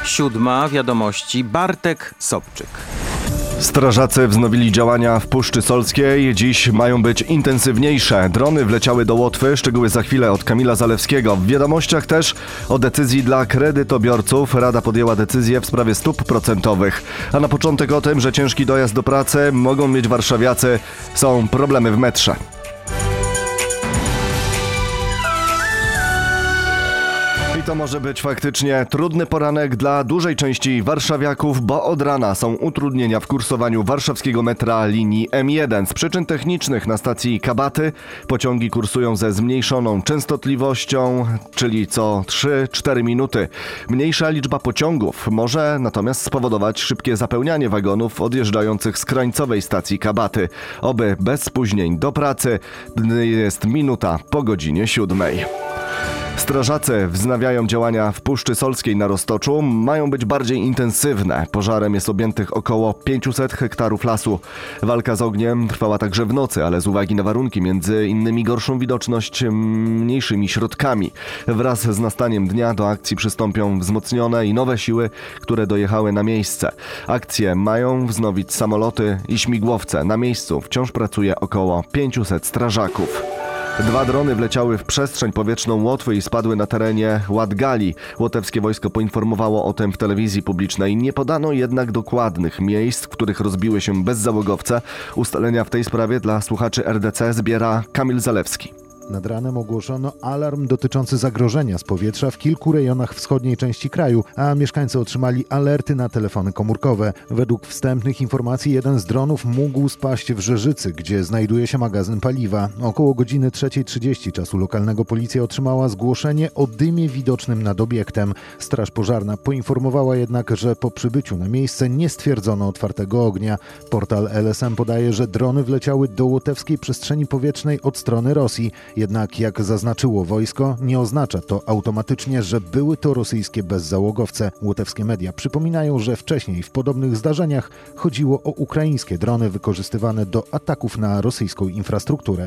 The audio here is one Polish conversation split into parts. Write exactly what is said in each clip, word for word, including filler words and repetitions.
Siódma, wiadomości, Bartek Sobczyk. Strażacy wznowili działania w Puszczy Solskiej. Dziś mają być intensywniejsze. Drony wleciały do Łotwy. Szczegóły za chwilę od Kamila Zalewskiego. W wiadomościach też o decyzji dla kredytobiorców. Rada podjęła decyzję w sprawie stóp procentowych. A na początek o tym, że ciężki dojazd do pracy mogą mieć warszawiacy. Są problemy w metrze. I to może być faktycznie trudny poranek dla dużej części warszawiaków, bo od rana są utrudnienia w kursowaniu warszawskiego metra linii M jeden. Z przyczyn technicznych na stacji Kabaty pociągi kursują ze zmniejszoną częstotliwością, czyli co trzy cztery minuty. Mniejsza liczba pociągów może natomiast spowodować szybkie zapełnianie wagonów odjeżdżających z krańcowej stacji Kabaty. Oby bez spóźnień do pracy. Jest minuta po godzinie siódmej. Strażacy wznawiają działania w Puszczy Solskiej na Roztoczu. Mają być bardziej intensywne. Pożarem jest objętych około pięćset hektarów lasu. Walka z ogniem trwała także w nocy, ale z uwagi na warunki, między innymi gorszą widoczność, mniejszymi środkami. Wraz z nastaniem dnia do akcji przystąpią wzmocnione i nowe siły, które dojechały na miejsce. Akcje mają wznowić samoloty i śmigłowce. Na miejscu wciąż pracuje około pięćset strażaków. Dwa drony wleciały w przestrzeń powietrzną Łotwy i spadły na terenie Ładgali. Łotewskie wojsko poinformowało o tym w telewizji publicznej. Nie podano jednak dokładnych miejsc, w których rozbiły się bezzałogowce. Ustalenia w tej sprawie dla słuchaczy R D C zbiera Kamil Zalewski. Nad ranem ogłoszono alarm dotyczący zagrożenia z powietrza w kilku rejonach wschodniej części kraju, a mieszkańcy otrzymali alerty na telefony komórkowe. Według wstępnych informacji jeden z dronów mógł spaść w Rzeżycy, gdzie znajduje się magazyn paliwa. Około godziny trzeciej trzydzieści czasu lokalnego policja otrzymała zgłoszenie o dymie widocznym nad obiektem. Straż pożarna poinformowała jednak, że po przybyciu na miejsce nie stwierdzono otwartego ognia. Portal L S M podaje, że drony wleciały do łotewskiej przestrzeni powietrznej od strony Rosji. Jednak jak zaznaczyło wojsko, nie oznacza to automatycznie, że były to rosyjskie bezzałogowce. Łotewskie media przypominają, że wcześniej w podobnych zdarzeniach chodziło o ukraińskie drony wykorzystywane do ataków na rosyjską infrastrukturę.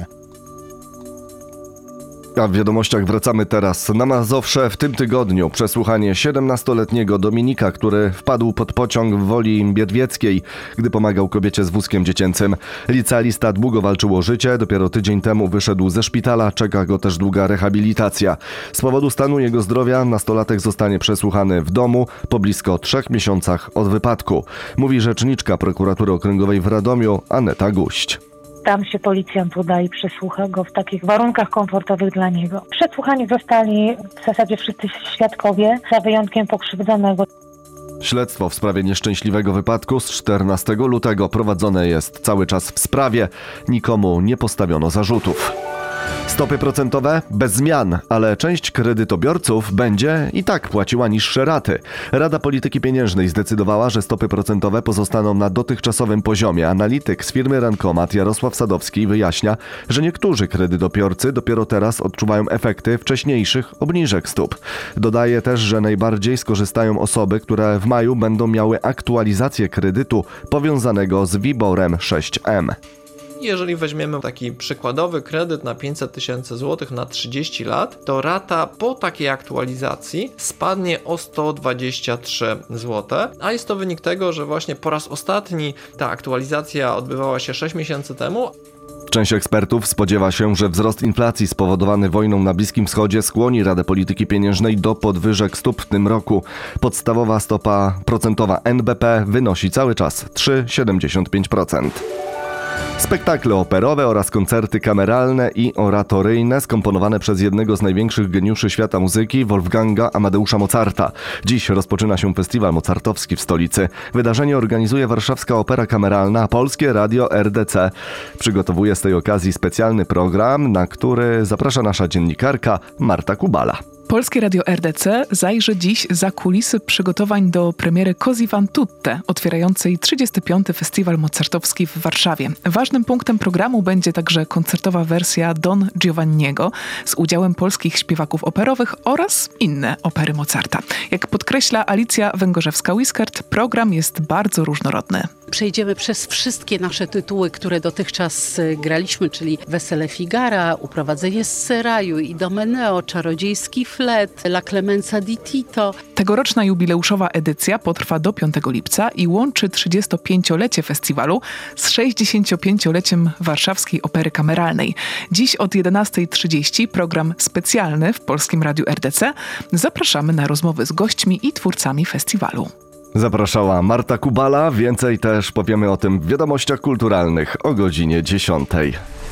A w wiadomościach wracamy teraz na Mazowsze. W tym tygodniu przesłuchanie siedemnastoletniego Dominika, który wpadł pod pociąg w Woli Biedwieckiej, gdy pomagał kobiecie z wózkiem dziecięcym. Licealista długo walczył o życie, dopiero tydzień temu wyszedł ze szpitala, czeka go też długa rehabilitacja. Z powodu stanu jego zdrowia nastolatek zostanie przesłuchany w domu po blisko trzech miesiącach od wypadku. Mówi rzeczniczka prokuratury okręgowej w Radomiu Aneta Guść. Tam się policjant uda i przesłucha go w takich warunkach komfortowych dla niego. Przesłuchani zostali w zasadzie wszyscy świadkowie, za wyjątkiem pokrzywdzonego. Śledztwo w sprawie nieszczęśliwego wypadku z czternastego lutego prowadzone jest cały czas w sprawie. Nikomu nie postawiono zarzutów. Stopy procentowe bez zmian, ale część kredytobiorców będzie i tak płaciła niższe raty. Rada Polityki Pieniężnej zdecydowała, że stopy procentowe pozostaną na dotychczasowym poziomie. Analityk z firmy Rankomat Jarosław Sadowski wyjaśnia, że niektórzy kredytobiorcy dopiero teraz odczuwają efekty wcześniejszych obniżek stóp. Dodaje też, że najbardziej skorzystają osoby, które w maju będą miały aktualizację kredytu powiązanego z WIBOR-em sześć M. Jeżeli weźmiemy taki przykładowy kredyt na pięćset tysięcy złotych na trzydzieści lat, to rata po takiej aktualizacji spadnie o sto dwadzieścia trzy złote, a jest to wynik tego, że właśnie po raz ostatni ta aktualizacja odbywała się sześć miesięcy temu. Część ekspertów spodziewa się, że wzrost inflacji spowodowany wojną na Bliskim Wschodzie skłoni Radę Polityki Pieniężnej do podwyżek stóp w tym roku. Podstawowa stopa procentowa N B P wynosi cały czas trzy przecinek siedemdziesiąt pięć procent. Spektakle operowe oraz koncerty kameralne i oratoryjne skomponowane przez jednego z największych geniuszy świata muzyki, Wolfganga Amadeusza Mozarta. Dziś rozpoczyna się festiwal mozartowski w stolicy. Wydarzenie organizuje Warszawska Opera Kameralna, a Polskie Radio R D C przygotowuje z tej okazji specjalny program, na który zaprasza nasza dziennikarka Marta Kubala. Polskie Radio R D C zajrzy dziś za kulisy przygotowań do premiery Così fan tutte, otwierającej trzydziesty piąty Festiwal Mozartowski w Warszawie. Ważnym punktem programu będzie także koncertowa wersja Don Giovanniego z udziałem polskich śpiewaków operowych oraz inne opery Mozarta. Jak podkreśla Alicja Węgorzewska-Wiskert, program jest bardzo różnorodny. Przejdziemy przez wszystkie nasze tytuły, które dotychczas graliśmy, czyli Wesele Figara, Uprowadzenie z Seraju, Idomeneo, Czarodziejski flet, La Clemenza di Tito. Tegoroczna jubileuszowa edycja potrwa do piątego lipca i łączy trzydziestopięciolecie festiwalu z sześćdziesięciopięcioleciem Warszawskiej Opery Kameralnej. Dziś od jedenastej trzydzieści program specjalny w Polskim Radiu R D C. Zapraszamy na rozmowy z gośćmi i twórcami festiwalu. Zapraszała Marta Kubala. Więcej też powiemy o tym w wiadomościach kulturalnych o godzinie dziesiątej.